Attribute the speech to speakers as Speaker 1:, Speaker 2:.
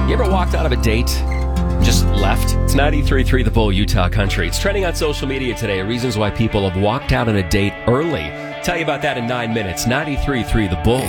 Speaker 1: You ever walked out of a date, just left? It's 93.3 The Bull, Utah Country. It's trending on social media today, reasons why people have walked out on a date early. Tell you about that in 9 minutes. 93.3 The Bull.